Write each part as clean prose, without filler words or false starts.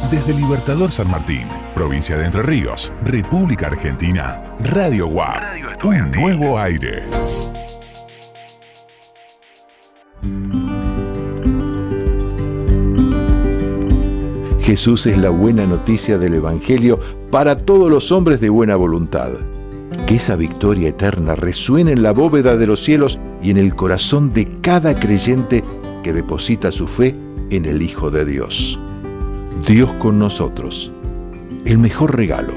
Desde Libertador San Martín, provincia de Entre Ríos, República Argentina, Radio UAP, un nuevo aire. Jesús es la buena noticia del Evangelio para todos los hombres de buena voluntad. Que esa victoria eterna resuene en la bóveda de los cielos y en el corazón de cada creyente que deposita su fe en el Hijo de Dios. Dios con nosotros, el mejor regalo.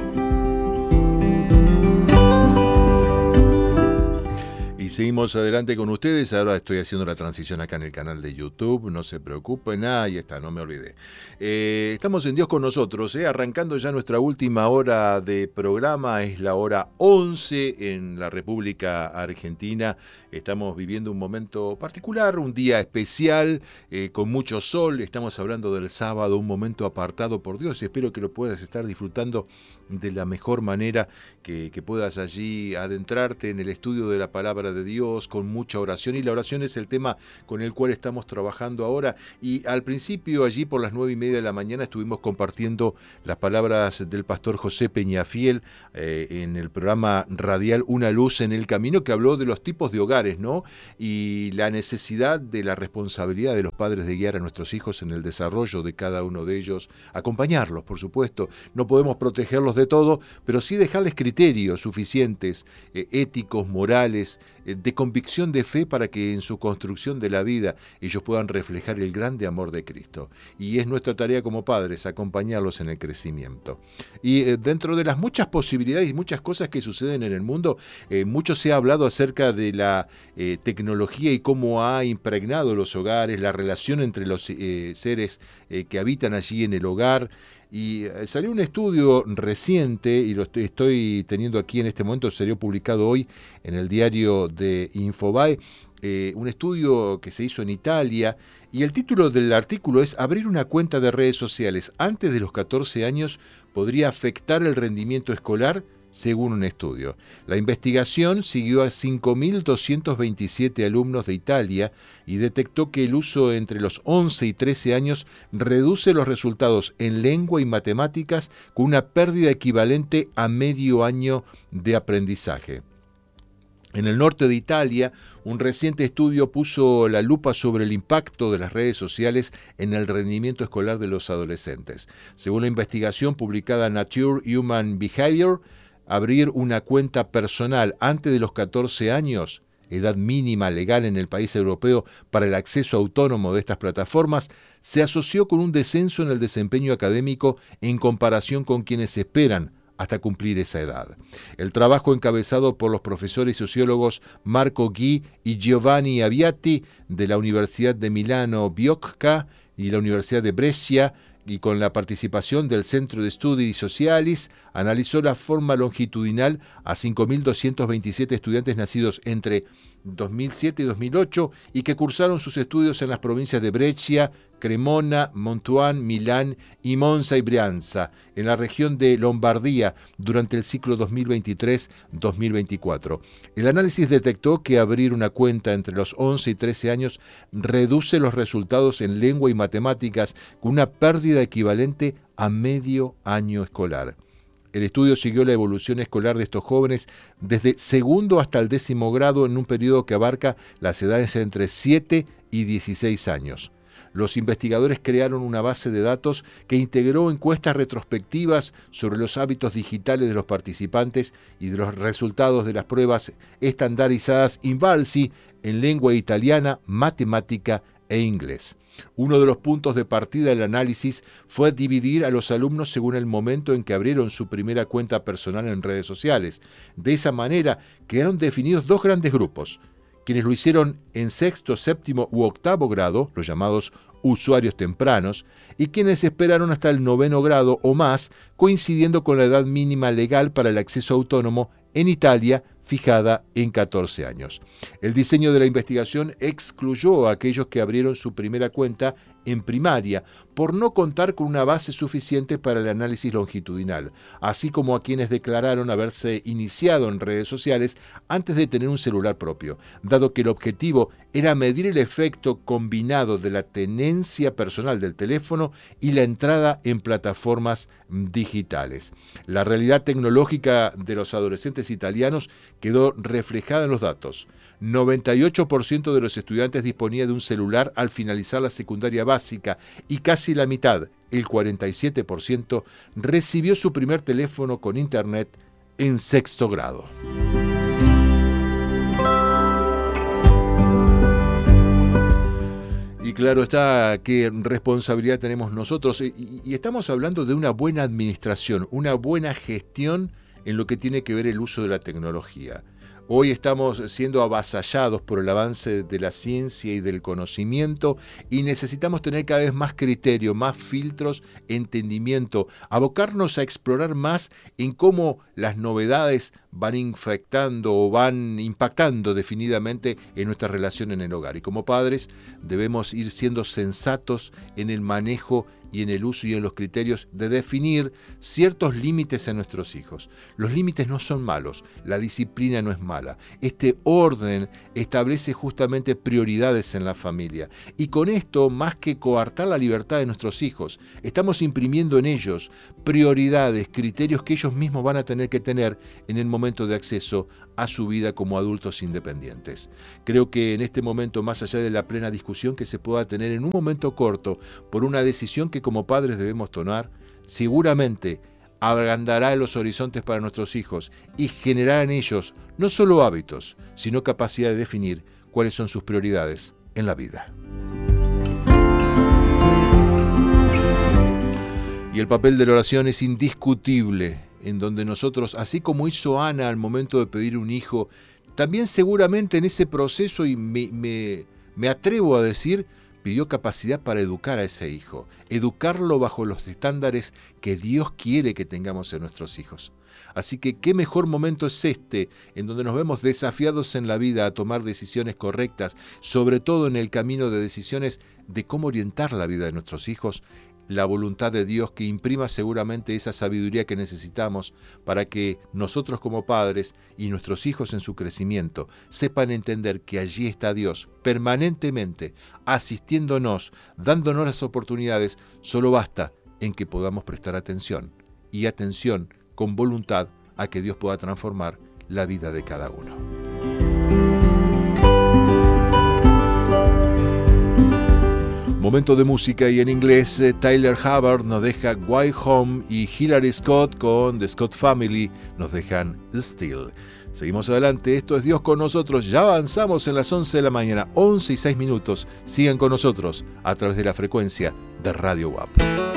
Y seguimos adelante con ustedes. Ahora estoy haciendo la transición acá en el canal de YouTube. No se preocupen. Ahí está, no me olvidé. Estamos en Dios con nosotros, arrancando ya nuestra última hora de programa. Es la hora 11 en la República Argentina. Estamos viviendo un momento particular, un día especial, con mucho sol. Estamos hablando del sábado, un momento apartado por Dios. Espero que lo puedas estar disfrutando de la mejor manera, que puedas allí adentrarte en el estudio de la palabra de Dios con mucha oración, y la oración es el tema con el cual estamos trabajando ahora. Y al principio, allí por las 9:30 de la mañana, estuvimos compartiendo las palabras del pastor José Peñafiel en el programa radial Una Luz en el Camino, que habló de los tipos de hogares, ¿no? Y la necesidad de la responsabilidad de los padres de guiar a nuestros hijos en el desarrollo de cada uno de ellos, acompañarlos, por supuesto. No podemos protegerlos de todo, pero sí dejarles criterios suficientes, éticos, morales, de convicción de fe, para que en su construcción de la vida ellos puedan reflejar el grande amor de Cristo. Y es nuestra tarea como padres acompañarlos en el crecimiento. Y dentro de las muchas posibilidades y muchas cosas que suceden en el mundo, mucho se ha hablado acerca de la tecnología y cómo ha impregnado los hogares, la relación entre los seres que habitan allí en el hogar. Y salió un estudio reciente, y lo estoy teniendo aquí en este momento, salió publicado hoy en el diario de Infobae, un estudio que se hizo en Italia, y el título del artículo es: abrir una cuenta de redes sociales antes de los 14 años podría afectar el rendimiento escolar, según un estudio. La investigación siguió a 5.227 alumnos de Italia y detectó que el uso entre los 11 y 13 años reduce los resultados en lengua y matemáticas con una pérdida equivalente a medio año de aprendizaje. En el norte de Italia, un reciente estudio puso la lupa sobre el impacto de las redes sociales en el rendimiento escolar de los adolescentes. Según la investigación publicada en Nature Human Behavior, abrir una cuenta personal antes de los 14 años, edad mínima legal en el país europeo para el acceso autónomo de estas plataformas, se asoció con un descenso en el desempeño académico en comparación con quienes esperan hasta cumplir esa edad. El trabajo, encabezado por los profesores y sociólogos Marco Ghi y Giovanni Abbiati de la Universidad de Milano Bicocca y la Universidad de Brescia, y con la participación del Centro de Studi Socialis, analizó la forma longitudinal a 5.227 estudiantes nacidos entre 2007 y 2008 y que cursaron sus estudios en las provincias de Brescia, Cremona, Montuán, Milán y Monza y Brianza, en la región de Lombardía, durante el ciclo 2023-2024. El análisis detectó que abrir una cuenta entre los 11 y 13 años reduce los resultados en lengua y matemáticas con una pérdida equivalente a medio año escolar. El estudio siguió la evolución escolar de estos jóvenes desde segundo hasta el 10º grado en un periodo que abarca las edades entre 7 y 16 años. Los investigadores crearon una base de datos que integró encuestas retrospectivas sobre los hábitos digitales de los participantes y de los resultados de las pruebas estandarizadas INVALSI en lengua italiana, matemática e inglés. Uno de los puntos de partida del análisis fue dividir a los alumnos según el momento en que abrieron su primera cuenta personal en redes sociales. De esa manera quedaron definidos dos grandes grupos: quienes lo hicieron en sexto, séptimo u octavo grado, los llamados usuarios tempranos, y quienes esperaron hasta el 9º grado o más, coincidiendo con la edad mínima legal para el acceso autónomo en Italia fijada en 14 años. El diseño de la investigación excluyó a aquellos que abrieron su primera cuenta en primaria por no contar con una base suficiente para el análisis longitudinal, así como a quienes declararon haberse iniciado en redes sociales antes de tener un celular propio, dado que el objetivo era medir el efecto combinado de la tenencia personal del teléfono y la entrada en plataformas digitales. La realidad tecnológica de los adolescentes italianos quedó reflejada en los datos. 98% de los estudiantes disponía de un celular al finalizar la secundaria básica y casi la mitad, el 47%, recibió su primer teléfono con internet en 6º grado. Y claro está qué responsabilidad tenemos nosotros, y estamos hablando de una buena administración, una buena gestión en lo que tiene que ver el uso de la tecnología. Hoy estamos siendo avasallados por el avance de la ciencia y del conocimiento y necesitamos tener cada vez más criterio, más filtros, entendimiento, abocarnos a explorar más en cómo las novedades van infectando o van impactando definidamente en nuestra relación en el hogar. Y como padres debemos ir siendo sensatos en el manejo y en el uso y en los criterios de definir ciertos límites a nuestros hijos. Los límites no son malos, la disciplina no es mala. Este orden establece justamente prioridades en la familia. Y con esto, más que coartar la libertad de nuestros hijos, estamos imprimiendo en ellos prioridades, criterios que ellos mismos van a tener que tener en el momento de acceso a su vida como adultos independientes. Creo que en este momento, más allá de la plena discusión que se pueda tener en un momento corto por una decisión que como padres debemos tomar, seguramente agrandará los horizontes para nuestros hijos y generará en ellos no solo hábitos, sino capacidad de definir cuáles son sus prioridades en la vida. Y el papel de la oración es indiscutible, en donde nosotros, así como hizo Ana al momento de pedir un hijo, también seguramente en ese proceso, y me atrevo a decir, pidió capacidad para educar a ese hijo, educarlo bajo los estándares que Dios quiere que tengamos en nuestros hijos. Así que qué mejor momento es este, en donde nos vemos desafiados en la vida a tomar decisiones correctas, sobre todo en el camino de decisiones de cómo orientar la vida de nuestros hijos, la voluntad de Dios que imprima seguramente esa sabiduría que necesitamos para que nosotros como padres y nuestros hijos en su crecimiento sepan entender que allí está Dios permanentemente asistiéndonos, dándonos las oportunidades. Solo basta en que podamos prestar atención y atención con voluntad a que Dios pueda transformar la vida de cada uno. Momento de música, y en inglés Tyler Hubbard nos deja Why Home y Hilary Scott con The Scott Family nos dejan Still. Seguimos adelante, esto es Dios con nosotros, ya avanzamos en las 11 de la mañana, 11:06. Sigan con nosotros a través de la frecuencia de Radio WAP.